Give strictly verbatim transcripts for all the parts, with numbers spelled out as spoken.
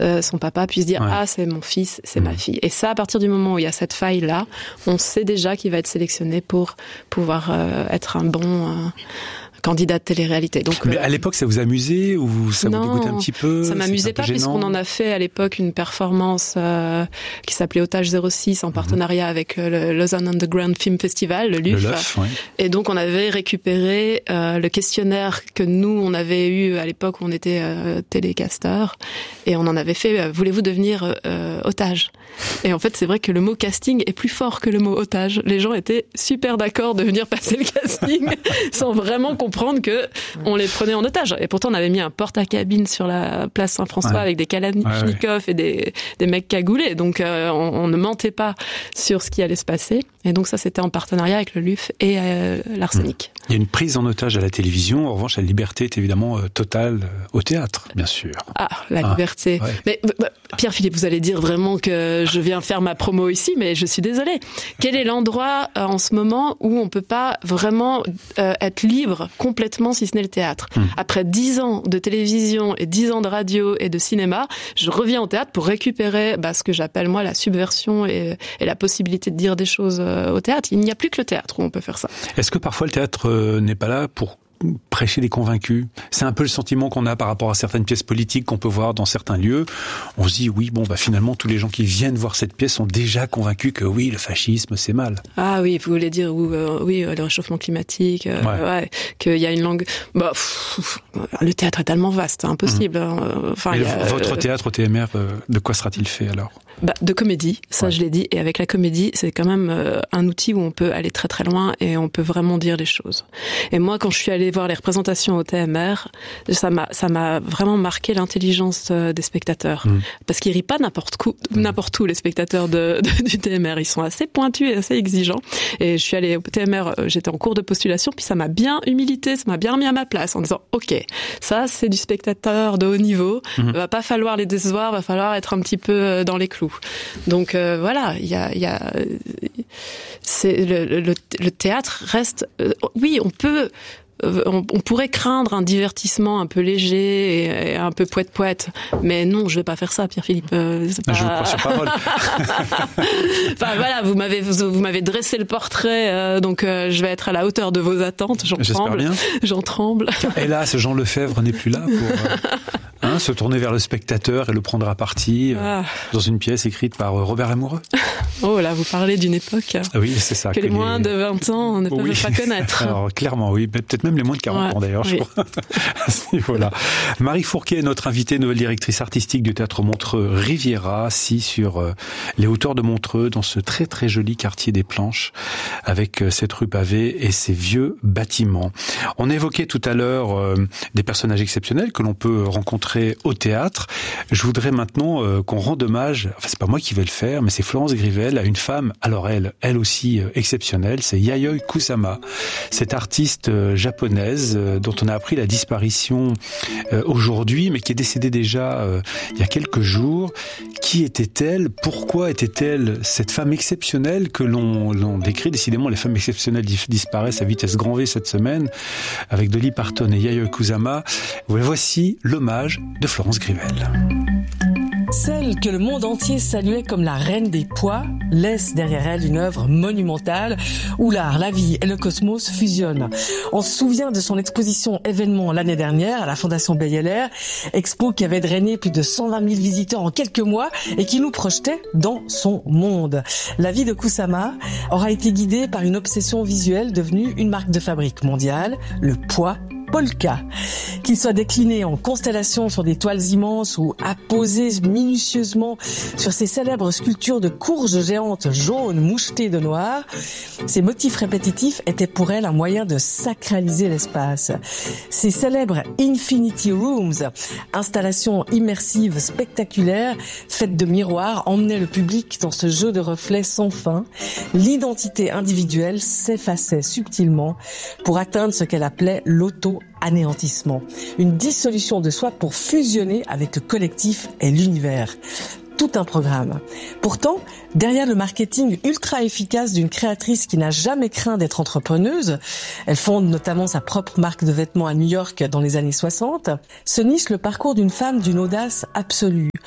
euh, son papa puisse dire ouais. ah c'est mon fils, c'est mmh. ma fille. Et ça, à partir du moment où il y a cette faille là, on sait déjà qu'il va être sélectionné pour pouvoir euh, être un bon euh, candidat de télé-réalité. Donc, mais euh, à l'époque, ça vous amusait ou ça non, vous dégoûtait un petit peu? Ça m'amusait pas puisqu'on en a fait à l'époque une performance euh, qui s'appelait Otage zéro six en partenariat mmh. avec euh, le Lausanne Underground Film Festival, le L U F. Le L U F ouais. Et donc on avait récupéré euh, le questionnaire que nous on avait eu à l'époque où on était euh, télécasteur et on en avait fait euh, voulez-vous devenir euh, otage? Et en fait c'est vrai que le mot casting est plus fort que le mot otage. Les gens étaient super d'accord de venir passer le casting sans vraiment comprendre que on les prenait en otage. Et pourtant on avait mis un porte-à-cabine sur la place Saint-François ouais. avec des Kalachnikov ouais, ouais. et des, des mecs cagoulés. Donc euh, on, on ne mentait pas sur ce qui allait se passer. Et donc ça c'était en partenariat avec le L U F et euh, l'Arsenic. Il y a une prise en otage à la télévision. En revanche, la liberté est évidemment euh, totale euh, au théâtre, bien sûr. Ah, la liberté. Ah, ouais. Mais bah, Pierre-Philippe, vous allez dire vraiment que je viens faire ma promo ici, mais je suis désolée. Quel est l'endroit euh, en ce moment où on peut pas vraiment euh, être libre complètement, si ce n'est le théâtre? Hum. Après dix ans de télévision et dix ans de radio et de cinéma, je reviens au théâtre pour récupérer bah, ce que j'appelle moi la subversion et, et la possibilité de dire des choses euh, au théâtre. Il n'y a plus que le théâtre où on peut faire ça. Est-ce que parfois le théâtre euh, n'est pas là pour prêcher les convaincus? C'est un peu le sentiment qu'on a par rapport à certaines pièces politiques qu'on peut voir dans certains lieux. On se dit oui, bon, bah finalement tous les gens qui viennent voir cette pièce sont déjà convaincus que oui, le fascisme c'est mal. Ah oui, vous voulez dire euh, oui, le réchauffement climatique, euh, ouais. ouais, qu'il y a une langue. Bah, pff, le théâtre est tellement vaste, impossible. Mmh. Enfin, Mais il y a, votre euh, théâtre au T M R, euh, de quoi sera-t-il fait alors? Bah, de comédie, ça ouais. je l'ai dit. Et avec la comédie, c'est quand même euh, un outil où on peut aller très très loin et on peut vraiment dire les choses. Et moi, quand je suis allée voir les représentations au T M R, ça m'a ça m'a vraiment marqué l'intelligence euh, des spectateurs, mmh. parce qu'ils rient pas n'importe où, mmh. n'importe où les spectateurs de, de, du T M R. Ils sont assez pointus et assez exigeants. Et je suis allée au T M R, euh, j'étais en cours de postulation, puis ça m'a bien humilité, ça m'a bien mis à ma place en disant ok, ça c'est du spectateur de haut niveau. Mmh. Va pas falloir les décevoir, va falloir être un petit peu dans les clous. Donc euh, voilà, il y a, y a, c'est le, le, le théâtre reste. Euh, oui, on peut, euh, on, on pourrait craindre un divertissement un peu léger et, et un peu poète-poète, mais non, je vais pas faire ça, Pierre-Philippe. Euh, c'est pas... Je vous crois sur parole. Enfin voilà, vous m'avez vous, vous m'avez dressé le portrait, euh, donc euh, je vais être à la hauteur de vos attentes. J'en J'espère tremble. Bien. J'en tremble. Hélas, Jean Lefebvre n'est plus là pour. Euh... Hein, se tourner vers le spectateur et le prendre à partie euh, ah. dans une pièce écrite par euh, Robert Lamoureux. Oh là, vous parlez d'une époque ah oui, c'est ça, que, que les moins les... de vingt ans ne peuvent oui. pas connaître. Alors clairement, oui, peut-être même les moins de quarante ouais, ans d'ailleurs, oui. je crois. À ce niveau-là. Marie Fourquet est notre invitée, nouvelle directrice artistique du Théâtre Montreux Riviera, assis sur euh, les hauteurs de Montreux, dans ce très très joli quartier des Planches, avec euh, cette rue pavée et ces vieux bâtiments. On évoquait tout à l'heure euh, des personnages exceptionnels que l'on peut rencontrer au théâtre. Je voudrais maintenant euh, qu'on rende hommage, enfin c'est pas moi qui vais le faire, mais c'est Florence Grivel, à une femme, alors elle, elle aussi euh, exceptionnelle, c'est Yayoi Kusama, cette artiste euh, japonaise euh, dont on a appris la disparition euh, aujourd'hui, mais qui est décédée déjà euh, il y a quelques jours. Qui était-elle? Pourquoi était-elle cette femme exceptionnelle que l'on, l'on décrit? Décidément, les femmes exceptionnelles disparaissent à vitesse grand V cette semaine, avec Dolly Parton et Yayoi Kusama. Voici l'hommage de Florence Grivel. Celle que le monde entier saluait comme la reine des pois laisse derrière elle une œuvre monumentale où l'art, la vie et le cosmos fusionnent. On se souvient de son exposition événement l'année dernière à la Fondation Beyeler, expo qui avait drainé plus de cent vingt mille visiteurs en quelques mois et qui nous projetait dans son monde. La vie de Kusama aura été guidée par une obsession visuelle devenue une marque de fabrique mondiale, le pois polka. Qu'il soit décliné en constellations sur des toiles immenses ou apposé minutieusement sur ces célèbres sculptures de courges géantes jaunes mouchetées de noir, ces motifs répétitifs étaient pour elle un moyen de sacraliser l'espace. Ces célèbres Infinity Rooms, installations immersives spectaculaires faites de miroirs, emmenaient le public dans ce jeu de reflets sans fin. L'identité individuelle s'effaçait subtilement pour atteindre ce qu'elle appelait l'auto anéantissement, une dissolution de soi pour fusionner avec le collectif et l'univers. Tout un programme. Pourtant, derrière le marketing ultra efficace d'une créatrice qui n'a jamais craint d'être entrepreneuse, elle fonde notamment sa propre marque de vêtements à New York dans les années soixante, se niche le parcours d'une femme d'une audace absolue.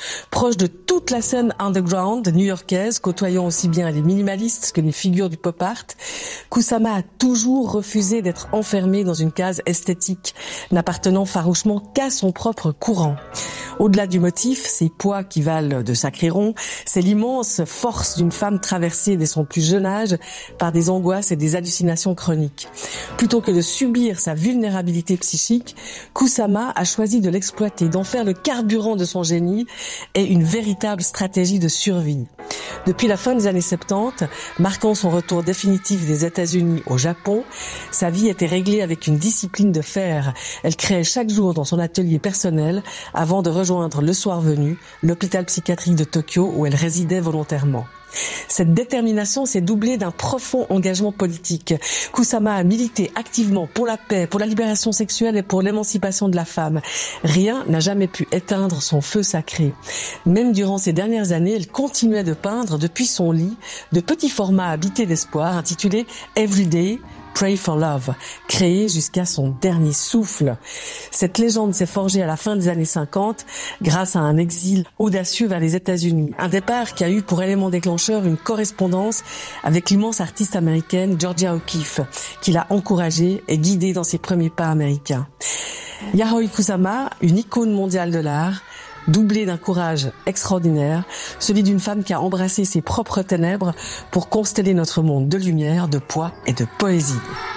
Proche de toute la scène underground new-yorkaise, côtoyant aussi bien les minimalistes que les figures du pop art, Kusama a toujours refusé d'être enfermé dans une case esthétique, n'appartenant farouchement qu'à son propre courant. Au-delà du motif, ces poids qui valent de sacrés ronds, c'est l'immense force d'une femme traversée dès son plus jeune âge par des angoisses et des hallucinations chroniques. Plutôt que de subir sa vulnérabilité psychique, Kusama a choisi de l'exploiter, d'en faire le carburant de son génie et une véritable stratégie de survie. Depuis la fin des années soixante-dix, marquant son retour définitif des États-Unis au Japon, sa vie était réglée avec une discipline de fer. Elle créait chaque jour dans son atelier personnel avant de rejoindre le soir venu l'hôpital psychiatrique de Tokyo où elle résidait volontairement. Cette détermination s'est doublée d'un profond engagement politique. Kusama a milité activement pour la paix, pour la libération sexuelle et pour l'émancipation de la femme. Rien n'a jamais pu éteindre son feu sacré. Même durant ces dernières années, elle continuait de peindre depuis son lit de petits formats habités d'espoir intitulés Everyday Pray for Love, créé jusqu'à son dernier souffle. Cette légende s'est forgée à la fin des années cinquante grâce à un exil audacieux vers les États-Unis. Un départ qui a eu pour élément déclencheur une correspondance avec l'immense artiste américaine Georgia O'Keeffe, qui l'a encouragée et guidée dans ses premiers pas américains. Yayoi Kusama, une icône mondiale de l'art, doublé d'un courage extraordinaire, celui d'une femme qui a embrassé ses propres ténèbres pour consteller notre monde de lumière, de poids et de poésie.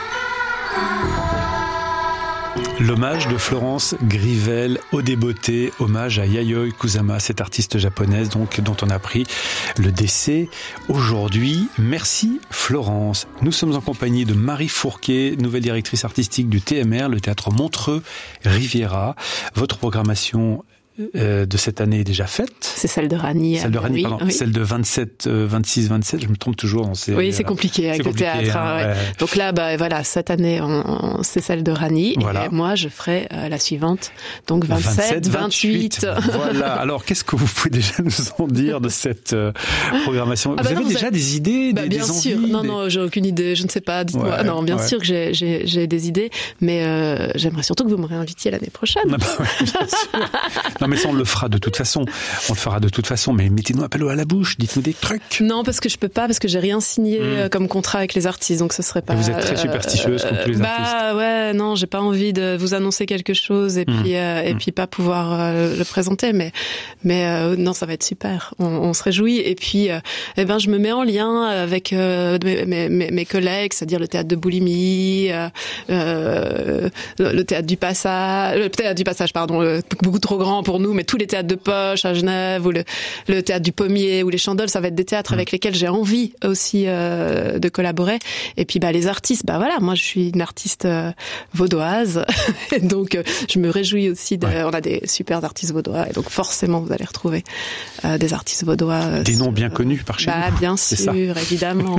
L'hommage de Florence Grivel au débeauté, hommage à Yayoi Kusama, cette artiste japonaise donc dont on a appris le décès aujourd'hui. Merci Florence. Nous sommes en compagnie de Marie Fourquet, nouvelle directrice artistique du T M R, le théâtre Montreux Riviera. Votre programmation Euh, de cette année est déjà faite. C'est celle de Rani. Celle de Rani, oui, pardon. Oui. Celle de vingt-sept, vingt-six, vingt-sept, je me trompe toujours. C'est, oui, c'est compliqué avec c'est le compliqué, théâtre. Hein, ouais. Ouais. Donc là, bah, voilà, cette année, on, on, c'est celle de Rani. Voilà. Et moi, je ferai euh, la suivante. Donc vingt-sept, vingt-huit. Voilà. Alors, qu'est-ce que vous pouvez déjà nous en dire de cette euh, programmation? ah Vous bah avez non, déjà vous avez... des idées, bah, des, bien des envies sûr. Non, des... non, j'ai aucune idée. Je ne sais pas. Dites-moi. Ouais, non, bien ouais. sûr que j'ai, j'ai, j'ai des idées. Mais euh, j'aimerais surtout que vous me réinvitiez l'année prochaine. Ah bah, ouais, bien sûr. Non, mais ça, on le fera de toute façon, on le fera de toute façon, mais mettez-nous un peu l'eau à la bouche, dites-nous des trucs. Non, parce que je peux pas, parce que j'ai rien signé mmh. comme contrat avec les artistes, donc ce serait pas. Et vous êtes très superstitieuse euh, comme tous les bah, artistes. Bah ouais, non, j'ai pas envie de vous annoncer quelque chose et mmh. puis euh, et mmh. puis pas pouvoir euh, le présenter, mais mais euh, non, ça va être super. On, on se réjouit et puis euh, eh ben je me mets en lien avec euh, mes, mes, mes collègues, c'est-à-dire le théâtre de Boulimie, euh, euh, le, le théâtre du passage, le théâtre du passage, pardon, euh, beaucoup trop grand pour nous, mais tous les théâtres de poche à Genève ou le, le théâtre du Pommier ou les Chandoles, ça va être des théâtres mmh. avec lesquels j'ai envie aussi euh, de collaborer. Et puis bah les artistes, bah voilà, moi je suis une artiste euh, vaudoise, et donc euh, je me réjouis aussi. De, ouais. On a des super artistes vaudois, et donc forcément vous allez retrouver euh, des artistes vaudois. Euh, des noms bien euh, connus par chez bah, nous. Bien sûr, évidemment.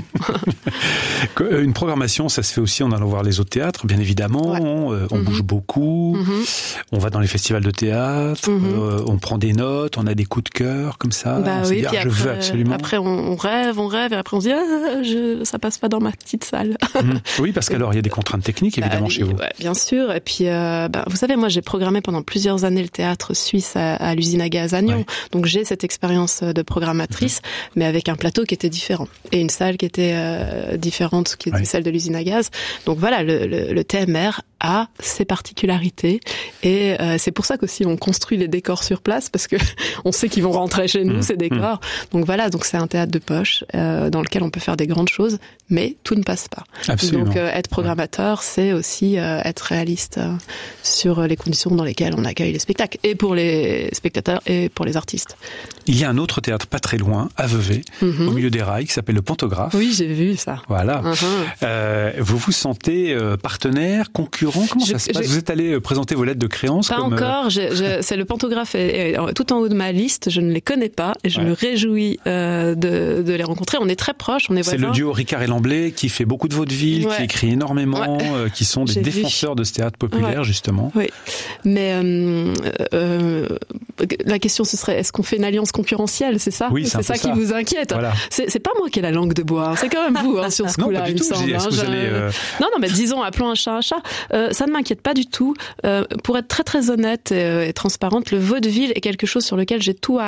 Une programmation, ça se fait aussi en allant voir les autres théâtres, bien évidemment. Ouais. On, euh, on mmh. bouge beaucoup, mmh. on va dans les festivals de théâtre, mmh. euh, on prend des notes, on a des coups de cœur comme ça. Bah on oui, dit, puis ah, après, je veux absolument. Après, on rêve, on rêve, et après on se dit, ah, je, ça passe pas dans ma petite salle. Mmh. Oui, parce qu'alors il y a des contraintes techniques évidemment bah, chez vous. Ouais, bien sûr. Et puis, euh, bah, vous savez, moi j'ai programmé pendant plusieurs années le théâtre suisse à, à l'usine à gaz à Nyon. Ouais. Donc j'ai cette expérience de programmatrice, mmh. mais avec un plateau qui était différent et une salle qui était euh, différente, qui était ouais. celle de l'usine à gaz. Donc voilà, le, le, le T M R a ses particularités et euh, c'est pour ça qu'aussi on construit les décors sur place parce que on sait qu'ils vont rentrer chez nous mmh. ces décors. Mmh. Donc voilà, donc c'est un théâtre de poche euh, dans lequel on peut faire des grandes choses, mais tout ne passe pas. Absolument. Donc euh, être programmateur, c'est aussi euh, être réaliste euh, sur les conditions dans lesquelles on accueille les spectacles, et pour les spectateurs et pour les artistes. Il y a un autre théâtre pas très loin, à Vevey, mmh. au milieu des rails, qui s'appelle le Pantographe. Oui, j'ai vu ça. Voilà. Mmh. Euh, vous vous sentez euh, partenaire, concurrent? Comment je, ça se passe? Vous êtes allé présenter vos lettres de créance? Pas comme, encore. Euh... Je, je, c'est le Pantographe est, est tout en haut de ma liste. Je ne les connais pas et je ouais. me réjouis euh, de, de les rencontrer. On est très proches, on est voisins. C'est le duo Ricard et Lamblay qui fait beaucoup de vaudeville, ouais. qui écrit énormément, ouais. euh, qui sont des j'ai défenseurs vu. de ce théâtre populaire, ouais. justement. Oui. Mais euh, euh, la question ce serait, est-ce qu'on fait une alliance concurrentielle? C'est ça? Oui, c'est, c'est ça, ça qui vous inquiète. Voilà. C'est, c'est pas moi qui ai la langue de bois. C'est quand même vous hein, sur ce coup-là, non, pas du il tout. me semble. Est-ce que vous allez, euh... Non, non, mais disons, appelons un chat un chat. Euh, ça ne m'inquiète pas du tout. Euh, pour être très très honnête et, et transparente, le vaudeville est quelque chose sur lequel j'ai tout à apprendre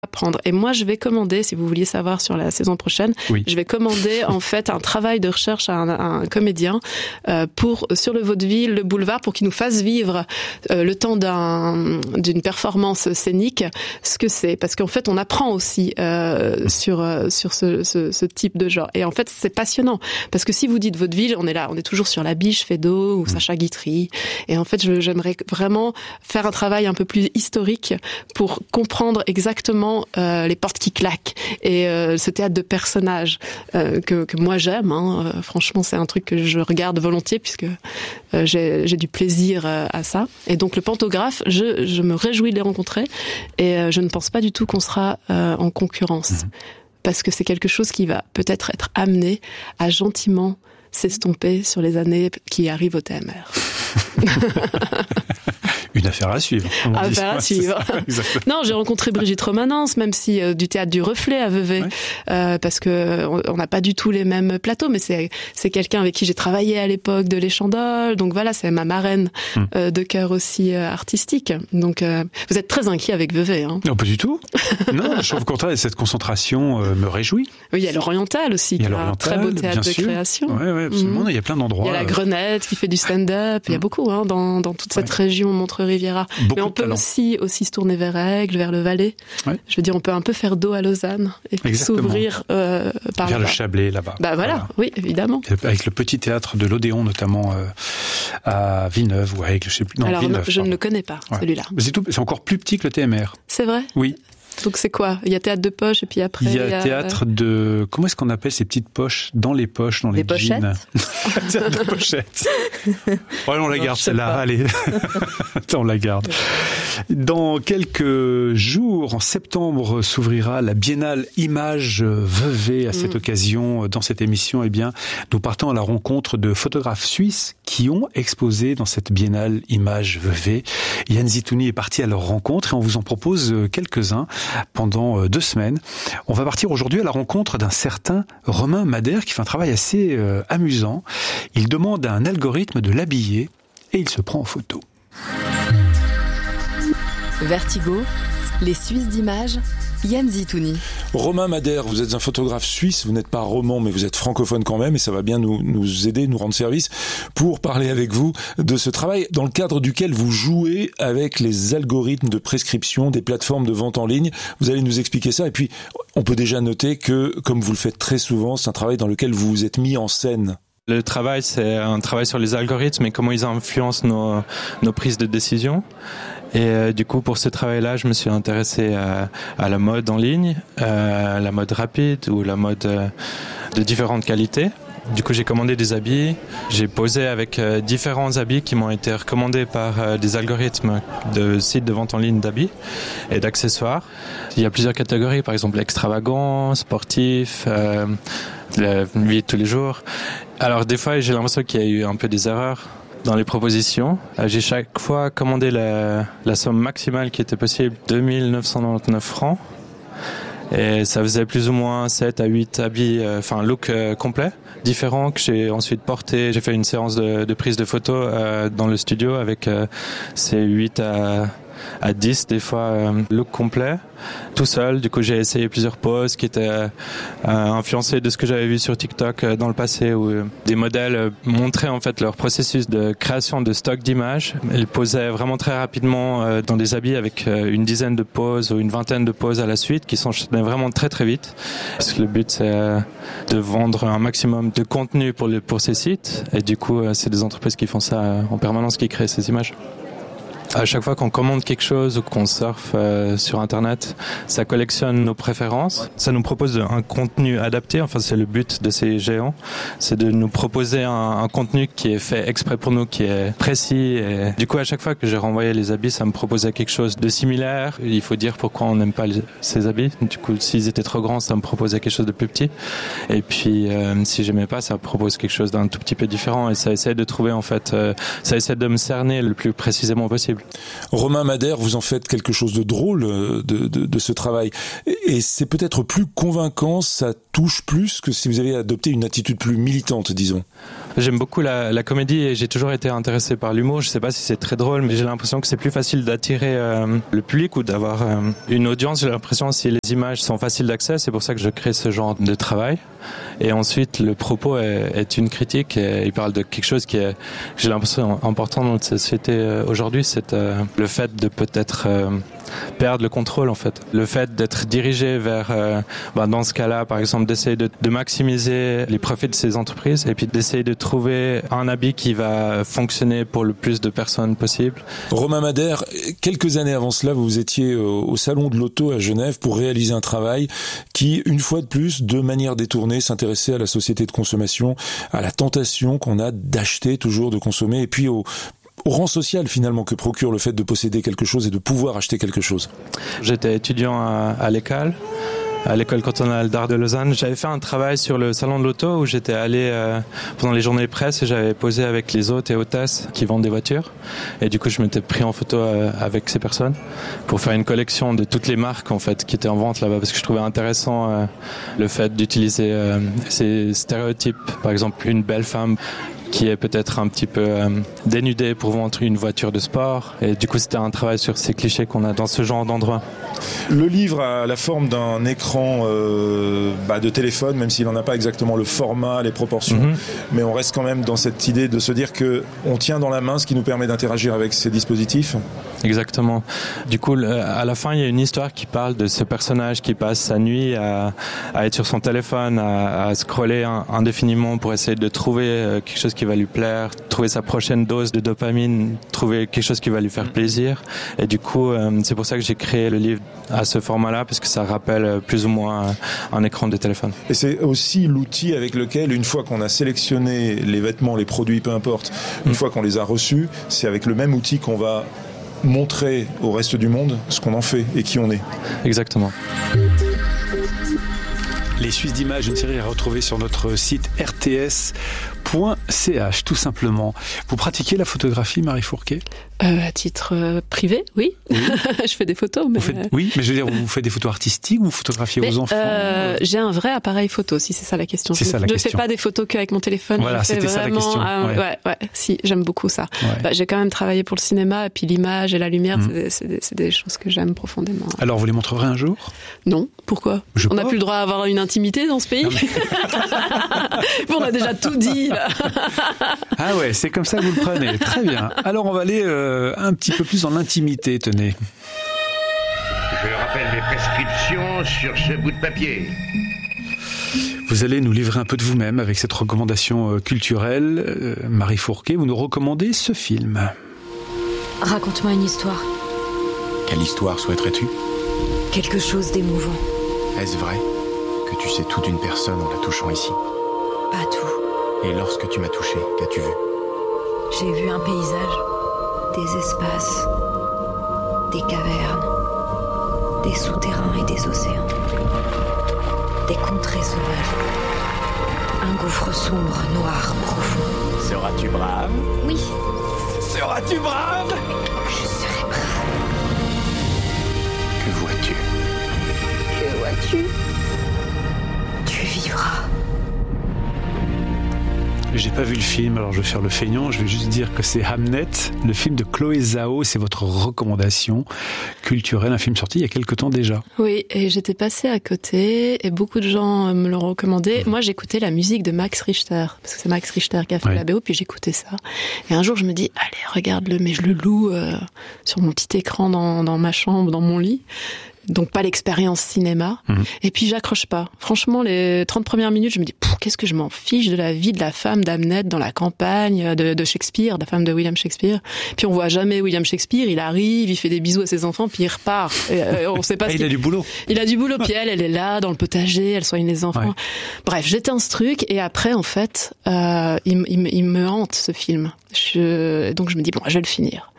apprendre. Et moi, je vais commander, si vous vouliez savoir sur la saison prochaine, oui. je vais commander en fait un travail de recherche à un, à un comédien euh, pour sur le vaudeville, le boulevard, pour qu'il nous fasse vivre euh, le temps d'un, d'une performance scénique, ce que c'est. Parce qu'en fait, on apprend aussi euh, sur euh, sur ce, ce, ce type de genre. Et en fait, c'est passionnant. Parce que si vous dites vaudeville, on est là, on est toujours sur La Biche, Feydeau ou Sacha Guitry. Et en fait, je, j'aimerais vraiment faire un travail un peu plus historique pour comprendre exactement euh, les portes qui claquent et euh, ce théâtre de personnages euh, que, que moi j'aime. Hein. Euh, franchement, c'est un truc que je regarde volontiers puisque euh, j'ai, j'ai du plaisir euh, à ça. Et donc le pantographe, je, je me réjouis de les rencontrer et euh, je ne pense pas du tout qu'on sera euh, en concurrence mmh. parce que c'est quelque chose qui va peut-être être amené à gentiment s'estomper sur les années qui arrivent au T M R. Une affaire à suivre. Affaire à suivre. Non, j'ai rencontré Brigitte Romanence, même si euh, du théâtre du Reflet à Vevey, ouais. euh, parce que on n'a pas du tout les mêmes plateaux, mais c'est c'est quelqu'un avec qui j'ai travaillé à l'époque de l'Échandole, donc voilà, c'est ma marraine hum. euh, de cœur aussi euh, artistique. Donc euh, vous êtes très inquiet avec Vevey, hein. Non, pas du tout. Non, je trouve au contraire, cette concentration euh, me réjouit. Oui, il y a l'Oriental aussi, qui est un très beau théâtre de sûr. création. Ouais, ouais, absolument. Hum. Il y a plein d'endroits. Il y a la Grenette qui fait du stand-up. Hum. Il y a beaucoup, hein, dans dans toute cette ouais. région Montreux-Riviera. Beaucoup mais on peut aussi aussi se tourner vers Aigle, vers le Valais. Ouais. Je veux dire, on peut un peu faire dos à Lausanne et puis Exactement. s'ouvrir euh, par vers là-bas. le Chablais là-bas. Bah voilà, voilà, oui, évidemment. Avec le petit théâtre de l'Odéon notamment euh, à Villeneuve ou à Aigle, je sais plus. Non, Alors Villeneuve, non, je pardon. ne le connais pas ouais. celui-là. C'est tout, c'est encore plus petit que le T M R. C'est vrai ? Oui. Donc c'est quoi ? Il y a théâtre de poche et puis après il y a, il y a théâtre de comment est-ce qu'on appelle ces petites poches dans les poches dans les, les jeans. Théâtre de pochettes. Ouais, on la non, garde celle-là. Pas. Allez, on la garde. Dans quelques jours, en septembre, s'ouvrira la Biennale Images Vevey. À cette mmh. occasion, dans cette émission, eh bien, nous partons à la rencontre de photographes suisses qui ont exposé dans cette Biennale Images Vevey. Yann Zitouni est parti à leur rencontre et on vous en propose quelques-uns pendant deux semaines. On va partir aujourd'hui à la rencontre d'un certain Romain Madère qui fait un travail assez euh, amusant. Il demande à un algorithme de l'habiller et il se prend en photo. Vertigo, les Suisses d'images, Yann Zitouni. Romain Madère, vous êtes un photographe suisse, vous n'êtes pas roman mais vous êtes francophone quand même et ça va bien nous, nous aider, nous rendre service pour parler avec vous de ce travail dans le cadre duquel vous jouez avec les algorithmes de prescription des plateformes de vente en ligne. Vous allez nous expliquer ça et puis on peut déjà noter que, comme vous le faites très souvent, c'est un travail dans lequel vous vous êtes mis en scène. Le travail, c'est un travail sur les algorithmes et comment ils influencent nos, nos prises de décision. Et euh, du coup, pour ce travail-là, je me suis intéressé à, à la mode en ligne, euh, la mode rapide ou la mode euh, de différentes qualités. Du coup, j'ai commandé des habits, j'ai posé avec euh, différents habits qui m'ont été recommandés par euh, des algorithmes de sites de vente en ligne d'habits et d'accessoires. Il y a plusieurs catégories, par exemple extravagant, sportif, euh, la vie de tous les jours. Alors des fois, j'ai l'impression qu'il y a eu un peu des erreurs dans les propositions. J'ai chaque fois commandé la, la somme maximale qui était possible, deux mille neuf cent quatre-vingt-dix-neuf francs. Et ça faisait plus ou moins sept à huit habits, euh, enfin look euh, complet, différents que j'ai ensuite porté. J'ai fait une séance de, de prise de photos euh, dans le studio avec euh, ces huit à, à dix des fois euh, look complet. Tout seul, du coup j'ai essayé plusieurs poses qui étaient euh, influencées de ce que j'avais vu sur TikTok euh, dans le passé où euh, des modèles euh, montraient en fait leur processus de création de stock d'images. Ils posaient vraiment très rapidement euh, dans des habits avec euh, une dizaine de poses ou une vingtaine de poses à la suite qui s'enchaînaient vraiment très très vite. Parce que le but c'est euh, de vendre un maximum de contenu pour, les, pour ces sites et du coup euh, c'est des entreprises qui font ça euh, en permanence qui créent ces images. À chaque fois qu'on commande quelque chose ou qu'on surfe euh, sur Internet, ça collectionne nos préférences. Ça nous propose un contenu adapté. Enfin, c'est le but de ces géants. C'est de nous proposer un, un contenu qui est fait exprès pour nous, qui est précis. Et du coup, à chaque fois que j'ai renvoyé les habits, ça me proposait quelque chose de similaire. Il faut dire pourquoi on n'aime pas les, ces habits. Du coup, s'ils étaient trop grands, ça me proposait quelque chose de plus petit. Et puis, euh, si j'aimais pas, ça me propose quelque chose d'un tout petit peu différent. Et ça essaie de trouver, en fait, euh, ça essaie de me cerner le plus précisément possible. Romain Madère, vous en faites quelque chose de drôle de, de, de ce travail. et c'est peut-être plus convaincant, ça touche plus que si vous avez adopté une attitude plus militante, disons. J'aime beaucoup la, la comédie et j'ai toujours été intéressé par l'humour. Je sais pas si c'est très drôle, mais j'ai l'impression que c'est plus facile d'attirer euh, le public ou d'avoir euh, une audience. J'ai l'impression si les images sont faciles d'accès, c'est pour ça que je crée ce genre de travail. Et ensuite, le propos est, est une critique et il parle de quelque chose qui est, j'ai l'impression, important dans notre société aujourd'hui, c'est euh, le fait de peut-être euh, perdre le contrôle en fait. Le fait d'être dirigé vers, euh, bah, dans ce cas-là, par exemple, d'essayer de, de maximiser les profits de ces entreprises et puis d'essayer de trouver un habit qui va fonctionner pour le plus de personnes possible. Romain Madère, quelques années avant cela, vous étiez au Salon de l'Auto à Genève pour réaliser un travail qui, une fois de plus, de manière détournée, s'intéressait à la société de consommation, à la tentation qu'on a d'acheter toujours, de consommer, et puis au au rang social finalement que procure le fait de posséder quelque chose et de pouvoir acheter quelque chose. J'étais étudiant à, à l'école, à l'école cantonale d'art de Lausanne. J'avais fait un travail sur le salon de l'auto où j'étais allé euh, pendant les journées de presse et j'avais posé avec les hôtes et hôtesses qui vendent des voitures. Et du coup, je m'étais pris en photo euh, avec ces personnes pour faire une collection de toutes les marques en fait qui étaient en vente là-bas parce que je trouvais intéressant euh, le fait d'utiliser euh, ces stéréotypes. Par exemple, une belle femme qui est peut-être un petit peu euh, dénudée pour vendre une voiture de sport. Et du coup, c'était un travail sur ces clichés qu'on a dans ce genre d'endroit. Le livre a la forme d'un écran euh, bah, de téléphone, même s'il n'en a pas exactement le format, les proportions. Mm-hmm. Mais on reste quand même dans cette idée de se dire qu'on tient dans la main ce qui nous permet d'interagir avec ces dispositifs. Exactement. Du coup, à la fin, il y a une histoire qui parle de ce personnage qui passe sa nuit à, à être sur son téléphone, à, à scroller indéfiniment pour essayer de trouver quelque chose qui va lui plaire, trouver sa prochaine dose de dopamine, trouver quelque chose qui va lui faire plaisir. Et du coup, c'est pour ça que j'ai créé le livre à ce format-là, parce que ça rappelle plus ou moins un écran de téléphone. Et c'est aussi l'outil avec lequel, une fois qu'on a sélectionné les vêtements, les produits, peu importe, une mmh. fois qu'on les a reçus, c'est avec le même outil qu'on va montrer au reste du monde ce qu'on en fait et qui on est. Exactement. Les Suisses d'images, une série à retrouver sur notre site r t s point c h, tout simplement. Vous pratiquez la photographie, Marie Fourquet ? euh, À titre euh, privé, oui. oui. Je fais des photos. Mais... Vous faites, oui, mais je veux dire, vous faites des photos artistiques ou vous photographiez mais, vos enfants euh, J'ai un vrai appareil photo, si c'est ça la question. C'est je ça la je question. fais pas des photos qu'avec mon téléphone. Voilà, c'était vraiment, ça la question. Euh, ouais. ouais, ouais, si, j'aime beaucoup ça. Ouais. Bah, j'ai quand même travaillé pour le cinéma, et puis l'image et la lumière, mmh. c'est, des, c'est, des, c'est des choses que j'aime profondément. Alors, vous les montrerez un jour ? Non, pourquoi ? je On n'a plus le droit à avoir une intimité dans ce pays. Non, mais... On a déjà tout dit, là. Ah ouais, c'est comme ça que vous le prenez. Très bien. Alors, on va aller euh, un petit peu plus dans l'intimité, tenez. Je rappelle mes prescriptions sur ce bout de papier. Vous allez nous livrer un peu de vous-même avec cette recommandation euh, culturelle. Euh, Marie Fourquet, vous nous recommandez ce film. Raconte-moi une histoire. Quelle histoire souhaiterais-tu ? Quelque chose d'émouvant. Est-ce vrai que tu sais tout d'une personne en la touchant ici ? Pas tout. Et lorsque tu m'as touché, qu'as-tu vu ? J'ai vu un paysage, des espaces, des cavernes, des souterrains et des océans, des contrées sauvages, un gouffre sombre, noir, profond. Seras-tu brave ? Oui. Seras-tu brave ? Je serai brave. Que vois-tu ? Que vois-tu ? Tu vivras. J'ai pas vu le film, alors je vais faire le feignant. Je vais juste dire que c'est Hamnet, le film de Chloé Zhao. C'est votre recommandation culturelle, un film sorti il y a quelque temps déjà. Oui, et j'étais passée à côté et beaucoup de gens me l'ont recommandé. Mmh. Moi, j'écoutais la musique de Max Richter, parce que c'est Max Richter qui a fait ouais. la B O, puis j'écoutais ça. Et un jour, je me dis, allez, regarde-le, mais je le loue euh, sur mon petit écran dans, dans ma chambre, dans mon lit. Donc pas l'expérience cinéma. Mmh. Et puis j'accroche pas. Franchement, les trente premières minutes, je me dis, qu'est-ce que je m'en fiche de la vie de la femme d'Hamnet dans la campagne de, de Shakespeare, de la femme de William Shakespeare. Puis on voit jamais William Shakespeare, il arrive, il fait des bisous à ses enfants, puis il repart. Et, euh, on sait pas. Et ce il qu'il... a du boulot. Il a du boulot. Puis elle, elle est là dans le potager, elle soigne les enfants. Ouais. Bref, j'étais ce truc. Et après, en fait, euh, il, il, il me hante ce film. Je... Donc je me dis bon, je vais le finir.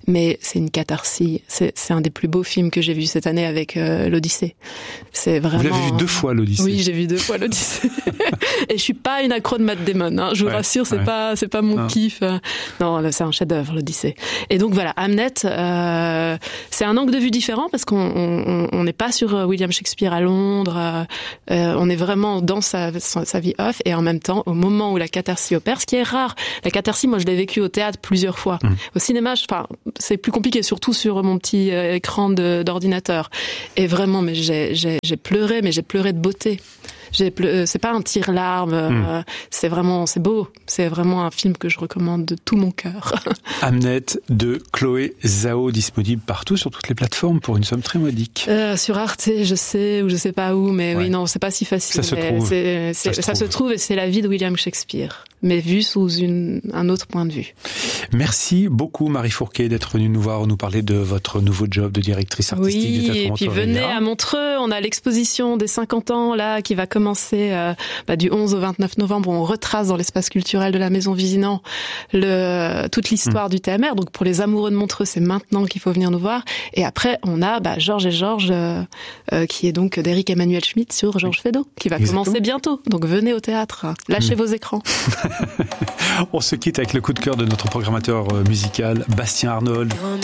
mais c'est une catharsis. C'est, c'est un des plus beaux films que j'ai vu cette année avec euh, l'Odyssée. C'est vraiment. Vous l'avez vu deux fois l'Odyssée. Oui, j'ai vu deux fois l'Odyssée. Et je suis pas une accro de Matt Damon. Hein. Je vous ouais, rassure, c'est ouais. pas c'est pas mon non. kiff. Non, c'est un chef-d'œuvre l'Odyssée. Et donc voilà, Hamlet, euh, c'est un angle de vue différent parce qu'on on n'est pas sur William Shakespeare à Londres. Euh, on est vraiment dans sa, sa sa vie off et en même temps au moment où la catharsis opère, ce qui est rare. La catharsis, moi, je l'ai vécu au théâtre plusieurs fois. Mmh. Au cinéma, je, enfin, c'est plus compliqué, surtout sur mon petit euh, écran de, d'ordinateur. Et vraiment, mais j'ai, j'ai, j'ai pleuré, mais j'ai pleuré de beauté. J'ai pleu... C'est pas un tire-larme, mmh. euh, c'est vraiment, c'est beau. C'est vraiment un film que je recommande de tout mon cœur. Hamlet de Chloé Zhao, disponible partout sur toutes les plateformes pour une somme très modique. Euh, sur Arte, je sais, ou je sais pas où, mais ouais. oui, non, c'est pas si facile. Ça se trouve. C'est, c'est, ça, se, ça trouve. se trouve et c'est la vie de William Shakespeare, mais vue sous une, un autre point de vue. Merci beaucoup Marie Fourquet d'être venue nous voir, nous parler de votre nouveau job de directrice artistique oui, du Théâtre Montreux. Oui, et puis venez à Montreux, on a l'exposition des cinquante ans là qui va commencer euh, bah, du onze au vingt-neuf novembre. On retrace dans l'espace culturel de la Maison Visinant le, toute l'histoire mmh. du T M R. Donc pour les amoureux de Montreux, c'est maintenant qu'il faut venir nous voir. Et après, on a bah, Georges et Georges, euh, euh, qui est donc d'Éric Emmanuel Schmitt sur Georges Feydeau, qui va Exactement. commencer bientôt. Donc venez au théâtre, lâchez mmh. vos écrans. On se quitte avec le coup de cœur de notre programmateur musical, Bastien Arnold.